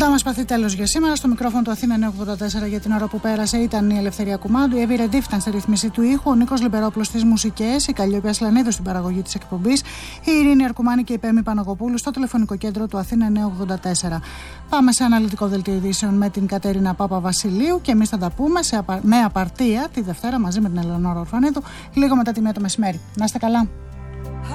Κοντά μας παθεί τέλος για σήμερα. Στο μικρόφωνο του Αθήνα 984 για την ώρα που πέρασε ήταν η Ελευθερία Κουμάντου, η Εύη Ρεντίφ ήταν στη ρύθμιση του ήχου, ο Νίκος Λιμπερόπουλος στις μουσικές, η Καλλιόπη Ασλανίδου στην παραγωγή της εκπομπής, η Ειρήνη Αρκουμάνη και η Πέμη Παναγοπούλου στο τηλεφωνικό κέντρο του Αθήνα 984. Πάμε σε αναλυτικό δελτίο ειδήσεων με την Κατερίνα Πάπα Βασιλείου και εμείς θα τα πούμε με απαρτία τη Δευτέρα μαζί με την Ελεονόρα Ορφανίδου λίγο μετά τη 1 το μεσημέρι. Να είστε καλά.